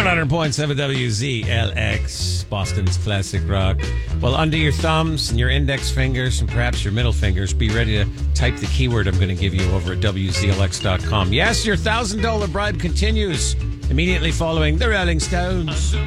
100.7 WZLX, Boston's classic rock. Well, under your thumbs and your index fingers and perhaps your middle fingers, be ready to type the keyword I'm going to give you over at WZLX.com. Yes, your $1,000 bribe continues immediately following the Rolling Stones.